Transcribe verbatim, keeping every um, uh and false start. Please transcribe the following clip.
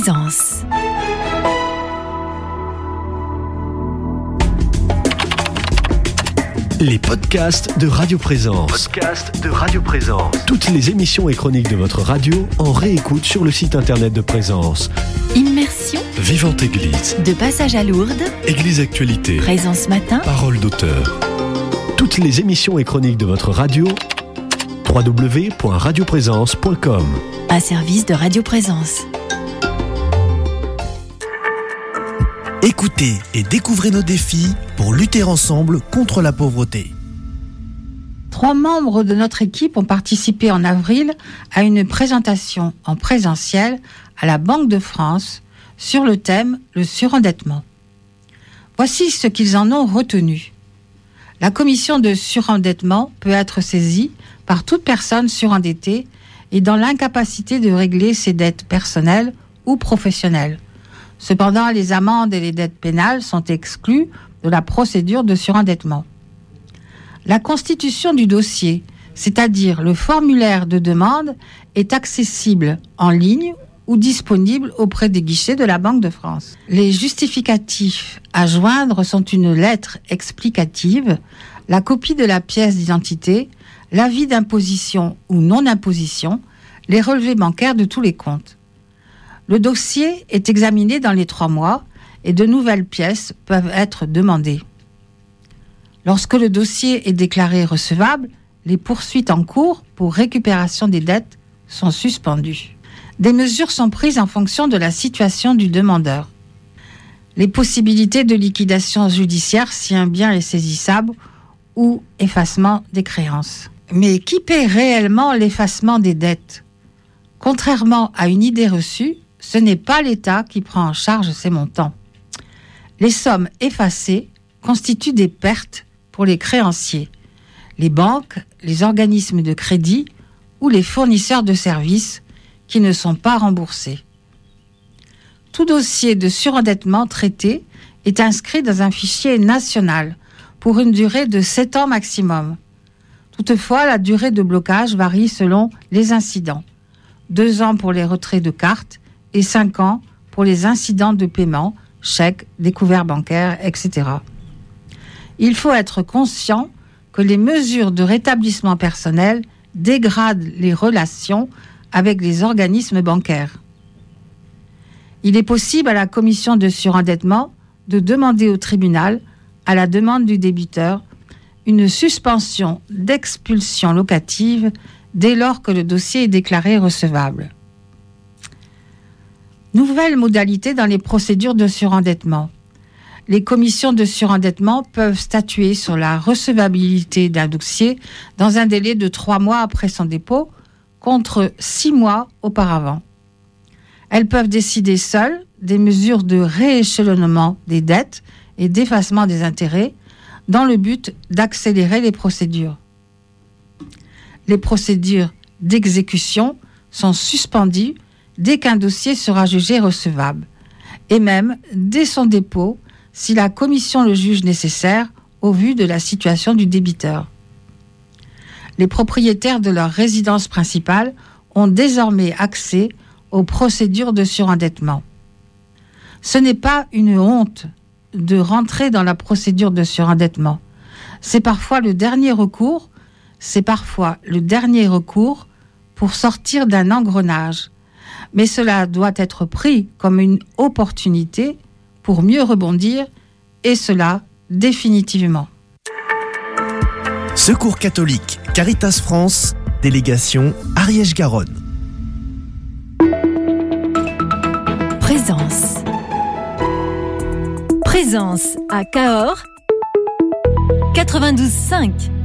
Présence. Les podcasts de Radio Présence. Podcast de Radio Présence. Toutes les émissions et chroniques de votre radio en réécoute sur le site internet de Présence. Immersion. Vivante Église. De passage à Lourdes. Église Actualité. Présence Matin. Parole d'auteur. Toutes les émissions et chroniques de votre radio. w w w point radio présence point com. Un service de Radio Présence. Écoutez et découvrez nos défis pour lutter ensemble contre la pauvreté. Trois membres de notre équipe ont participé en avril à une présentation en présentiel à la Banque de France sur le thème « Le surendettement ». Voici ce qu'ils en ont retenu. La commission de surendettement peut être saisie par toute personne surendettée et dans l'incapacité de régler ses dettes personnelles ou professionnelles. Cependant, les amendes et les dettes pénales sont exclues de la procédure de surendettement. La constitution du dossier, c'est-à-dire le formulaire de demande, est accessible en ligne ou disponible auprès des guichets de la Banque de France. Les justificatifs à joindre sont une lettre explicative, la copie de la pièce d'identité, l'avis d'imposition ou non-imposition, les relevés bancaires de tous les comptes. Le dossier est examiné dans les trois mois et de nouvelles pièces peuvent être demandées. Lorsque le dossier est déclaré recevable, les poursuites en cours pour récupération des dettes sont suspendues. Des mesures sont prises en fonction de la situation du demandeur. Les possibilités de liquidation judiciaire si un bien est saisissable ou effacement des créances. Mais qui paie réellement l'effacement des dettes ? Contrairement à une idée reçue, ce n'est pas l'État qui prend en charge ces montants. Les sommes effacées constituent des pertes pour les créanciers, les banques, les organismes de crédit ou les fournisseurs de services qui ne sont pas remboursés. Tout dossier de surendettement traité est inscrit dans un fichier national pour une durée de sept ans maximum. Toutefois, la durée de blocage varie selon les incidents. Deux ans pour les retraits de cartes et cinq ans pour les incidents de paiement, chèques, découverts bancaires, et cetera. Il faut être conscient que les mesures de rétablissement personnel dégradent les relations avec les organismes bancaires. Il est possible à la commission de surendettement de demander au tribunal, à la demande du débiteur, une suspension d'expulsion locative dès lors que le dossier est déclaré recevable. Nouvelle modalité dans les procédures de surendettement. Les commissions de surendettement peuvent statuer sur la recevabilité d'un dossier dans un délai de trois mois après son dépôt, contre six mois auparavant. Elles peuvent décider seules des mesures de rééchelonnement des dettes et d'effacement des intérêts dans le but d'accélérer les procédures. Les procédures d'exécution sont suspendues dès qu'un dossier sera jugé recevable, et même dès son dépôt si la commission le juge nécessaire au vu de la situation du débiteur. Les propriétaires de leur résidence principale ont désormais accès aux procédures de surendettement. Ce n'est pas une honte de rentrer dans la procédure de surendettement. C'est parfois le dernier recours, c'est parfois le dernier recours pour sortir d'un engrenage. Mais cela doit être pris comme une opportunité pour mieux rebondir, et cela définitivement. Secours catholique, Caritas France, délégation Ariège-Garonne. Présence. Présence à Cahors, quatre-vingt-douze virgule cinq.